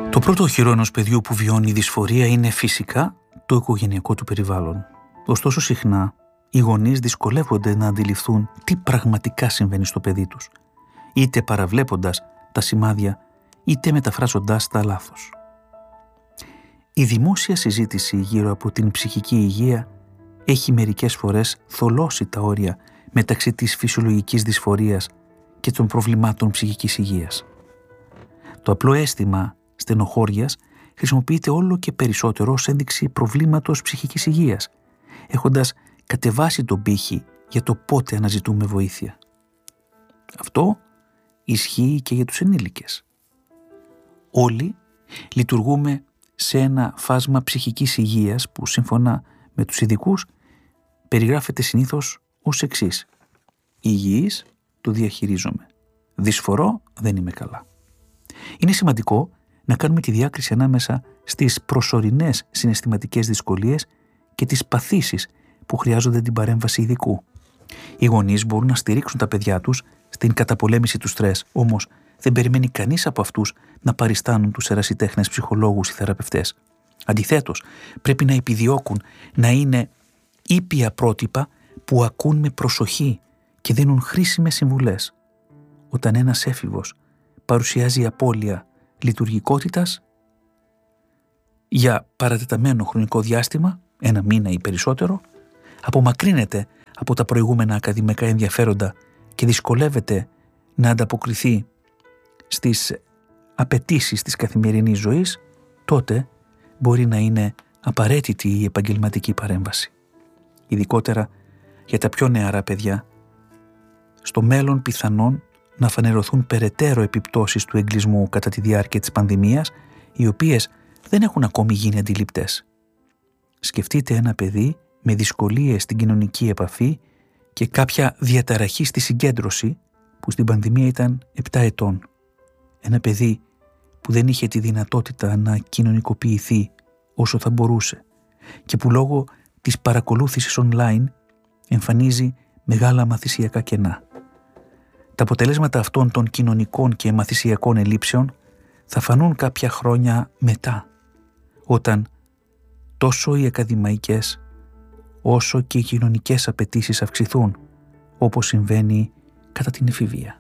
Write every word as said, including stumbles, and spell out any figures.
Το πρώτο οχυρό ενός παιδιού που βιώνει δυσφορία είναι φυσικά το οικογενειακό του περιβάλλον. Ωστόσο, συχνά οι γονείς δυσκολεύονται να αντιληφθούν τι πραγματικά συμβαίνει στο παιδί τους, είτε παραβλέποντας τα σημάδια, είτε μεταφράζοντας τα λάθος. Η δημόσια συζήτηση γύρω από την ψυχική υγεία έχει μερικές φορές θολώσει τα όρια μεταξύ της φυσιολογικής δυσφορίας και των προβλημάτων ψυχικής υγείας. Το απλό αίσθημα στενοχώριας χρησιμοποιείται όλο και περισσότερο ως ένδειξη προβλήματος ψυχικής υγείας, έχοντας κατεβάσει τον πύχη για το πότε αναζητούμε βοήθεια. Αυτό ισχύει και για τους ενήλικες. Όλοι λειτουργούμε σε ένα φάσμα ψυχικής υγείας που, σύμφωνα με τους ειδικούς, περιγράφεται συνήθως ως εξής: υγιής, το διαχειρίζομαι. Δυσφορώ, δεν είμαι καλά. Είναι σημαντικό να κάνουμε τη διάκριση ανάμεσα στις προσωρινές συναισθηματικές δυσκολίες και τις παθήσεις που χρειάζονται την παρέμβαση ειδικού. Οι γονείς μπορούν να στηρίξουν τα παιδιά τους στην καταπολέμηση του στρες, όμως δεν περιμένει κανείς από αυτούς να παριστάνουν τους ερασιτέχνες ψυχολόγους ή θεραπευτές. Αντιθέτως, πρέπει να επιδιώκουν να είναι ήπια πρότυπα που ακούν με προσοχή και δίνουν χρήσιμες συμβουλές. Όταν ένας έφηβος παρουσιάζει απώλεια λειτουργικότητας για παρατεταμένο χρονικό διάστημα, ένα μήνα ή περισσότερο, απομακρύνεται από τα προηγούμενα ακαδημαϊκά ενδιαφέροντα και δυσκολεύεται να ανταποκριθεί στις απαιτήσεις της καθημερινής ζωής, τότε μπορεί να είναι απαραίτητη η επαγγελματική παρέμβαση. Ειδικότερα για τα πιο νεαρά παιδιά, στο μέλλον πιθανόν να φανερωθούν περαιτέρω επιπτώσεις του εγκλισμού κατά τη διάρκεια της πανδημίας, οι οποίες δεν έχουν ακόμη γίνει αντιληπτές. Σκεφτείτε ένα παιδί με δυσκολίες στην κοινωνική επαφή και κάποια διαταραχή στη συγκέντρωση που στην πανδημία ήταν επτά ετών. Ένα παιδί που δεν είχε τη δυνατότητα να κοινωνικοποιηθεί όσο θα μπορούσε και που λόγω της παρακολούθησης online εμφανίζει μεγάλα μαθησιακά κενά. Τα αποτελέσματα αυτών των κοινωνικών και μαθησιακών ελλείψεων θα φανούν κάποια χρόνια μετά, όταν τόσο οι ακαδημαϊκές όσο και οι κοινωνικές απαιτήσεις αυξηθούν, όπως συμβαίνει κατά την εφηβεία.